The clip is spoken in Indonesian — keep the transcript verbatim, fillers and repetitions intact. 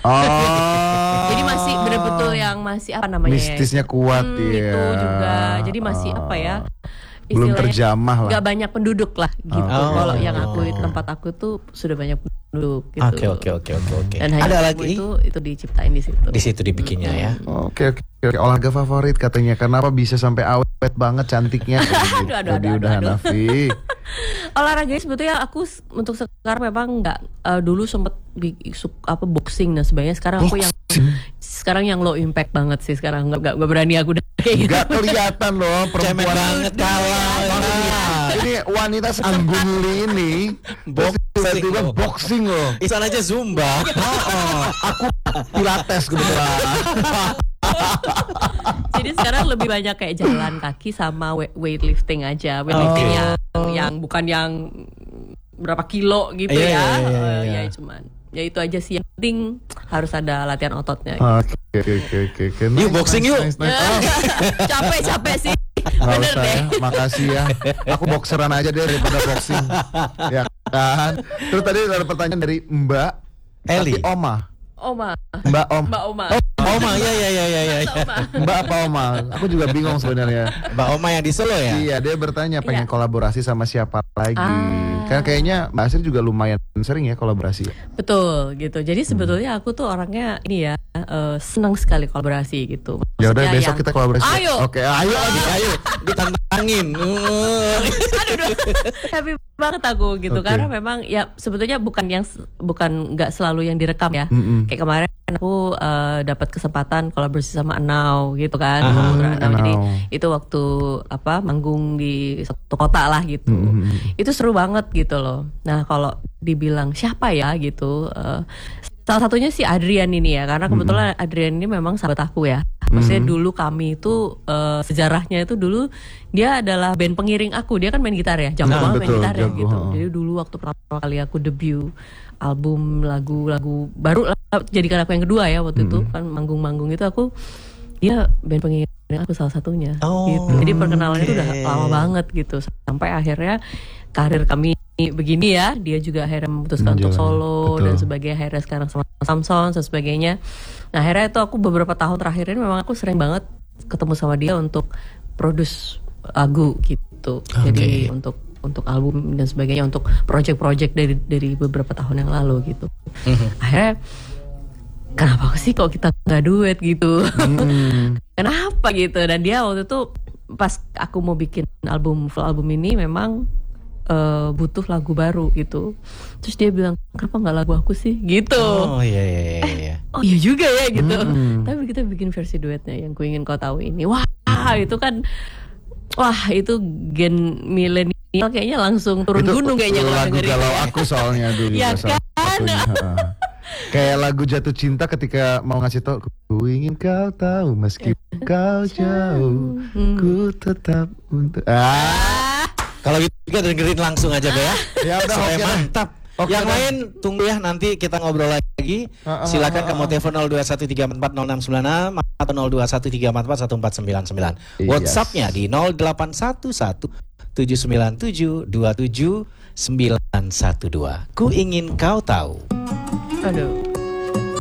Oh. Jadi masih betul-betul yang masih apa namanya? Mistisnya kuat hmm, ya. Itu juga. Jadi masih oh. apa ya? Belum terjamah lah. Gak banyak penduduk lah gitu. Oh. Kalau yang aku tempat aku tuh sudah banyak penduduk gitu. Oke oke oke oke oke. Dan ada lagi itu itu diciptain di situ. Di situ dibikinnya hmm. ya. Oke oke oke. Olahraga favorit katanya. Kenapa bisa sampai awet banget cantiknya? aduh aduh aduh. Udah Hanafi. Olahraga sebetulnya aku untuk sekarang memang nggak uh, dulu sempet apa boxing dan sebagainya. Sekarang aku yang sekarang yang low impact banget sih sekarang nggak nggak berani aku udah kayak gitu. Nggak kelihatan loh perempuan banget kalah. Ini wanita seangguli ini boxing loh. boxing loh. Isan aja zumba. oh, oh. Aku pilates kebetulan. Jadi sekarang lebih banyak kayak jalan kaki sama weightlifting aja. Weightlifting okay. yang yang bukan yang berapa kilo gitu yeah, ya. Yeah, yeah, yeah, uh, yeah. Ya cuman ya itu aja sih, yang penting harus ada latihan ototnya. Oke oke oke oke. Yuk boxing yuk. Nice, nice, nice. Oh. capek capek sih. Nggak Bener usah deh. Ya, makasih ya. Aku boxeran aja deh daripada boxing. Ya kan. Terus tadi ada pertanyaan dari Mbak Eli. Tapi Oma. Oma. Mbak Om. Mbak Oma. Oh, Oma ya ya ya ya ya. Mbak apa Oma? Aku juga bingung sebenarnya. Mbak Oma yang di Solo ya? Iya, dia bertanya pengen iya. kolaborasi sama siapa lagi. Ah. Kan kayaknya Mbak Asri juga lumayan sering ya kolaborasi. Betul gitu. Jadi sebetulnya aku tuh orangnya ini ya uh, senang sekali kolaborasi gitu. Ya udah besok yang... kita kolaborasi. Ayo. Oke, ayo ayo ayo ditantangin. Aduh, happy banget aku gitu okay. Karena memang ya sebetulnya bukan yang bukan nggak selalu yang direkam ya. Mm-mm. Kayak kemarin aku uh, dapat kesempatan kolaborasi sama Anau gitu kan. Uh-huh. Anau. Jadi itu waktu apa manggung di satu kota lah gitu. Mm-hmm. Itu seru banget gitu loh. Nah kalau dibilang siapa ya gitu, uh, salah satunya si Adrian ini ya, karena kebetulan mm-hmm. Adrian ini memang sahabat aku ya. Maksudnya mm-hmm. dulu kami itu uh, sejarahnya itu dulu dia adalah band pengiring aku. Dia kan main gitar ya, jago nah, banget main gitar ya gitu. Oh. Jadi dulu waktu pertama kali aku debut album lagu-lagu baru jadikan aku yang kedua ya waktu mm-hmm. itu kan manggung-manggung itu aku dia band pengiring aku salah satunya oh, gitu. Jadi perkenalannya itu okay. udah lama banget gitu sampai akhirnya karir kami begini ya. Dia juga akhirnya memutuskan Menjalan. untuk solo Betul. dan sebagainya. Akhirnya sekarang sama Samson dan sebagainya. Nah akhirnya itu aku beberapa tahun terakhir ini memang aku sering banget ketemu sama dia untuk produce lagu gitu. Okay. Jadi untuk untuk album dan sebagainya, untuk project-project dari dari beberapa tahun yang lalu gitu. Mm-hmm. Akhirnya kenapa sih kok kita nggak duet gitu? Mm. Kenapa gitu? Dan dia waktu itu pas aku mau bikin album full album ini memang Uh, butuh lagu baru gitu. Terus dia bilang kenapa nggak lagu aku sih gitu. Oh iya iya iya. Eh, oh iya juga ya gitu. Mm-hmm. Tapi kita bikin versi duetnya yang Ku Ingin Kau Tahu ini. Wah itu kan, wah itu gen milenial kayaknya langsung turun itu gunung kayaknya. Itu lagu galau aku soalnya dulu. Ya kan. Kayak lagu jatuh cinta ketika mau ngasih tau ku ingin kau tahu meski kau jauh, ku tetap untuk. Ah. Kalau gitu kita dengerin langsung aja Be ya. Ya udah supaya okay, mantap. Okay, yang lain tunggu ya, nanti kita ngobrol lagi. Uh, uh, Silakan uh, uh, kamu telepon nol dua satu tiga empat empat nol enam sembilan enam atau nol dua satu tiga empat empat satu empat sembilan sembilan. Yes. WhatsApp-nya di nol delapan satu satu tujuh sembilan tujuh dua tujuh sembilan satu dua. Ku ingin kau tahu. Aduh.